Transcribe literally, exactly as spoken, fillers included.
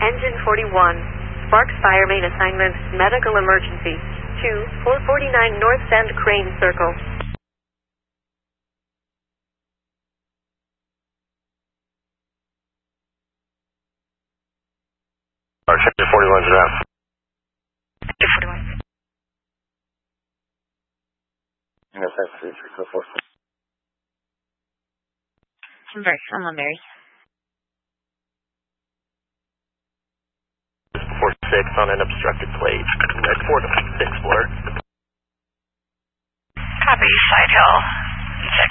Engine forty-one. Sparks Fire Main Assignment, Medical Emergency. two four forty-nine North Sand Crane Circle. Engine forty-one's around. Engine forty-one. Yes, that's three three four four. Convert, I'm on Mary. four six on an obstructed plate. Red four to six Explorer. Copy, Side Hill. six